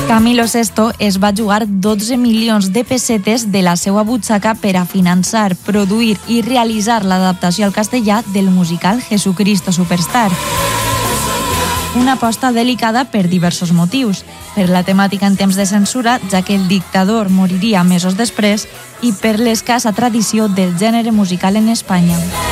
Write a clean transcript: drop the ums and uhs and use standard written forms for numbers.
Camilo VI es va jugar 12 milions de pessetes de la seva butxaca per a finançar, produir i realitzar l'adaptació al castellà del musical Jesucristo Superstar. Una aposta delicada per diversos motius, per la temàtica en temps de censura, ja que el dictador moriria mesos després, i per l'escassa tradició del gènere musical en Espanya.